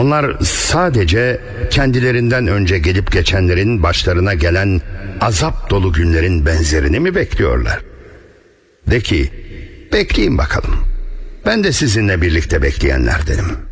Onlar sadece kendilerinden önce gelip geçenlerin başlarına gelen azap dolu günlerin benzerini mi bekliyorlar? De ki, bekleyin bakalım. Ben de sizinle birlikte bekleyenlerdenim.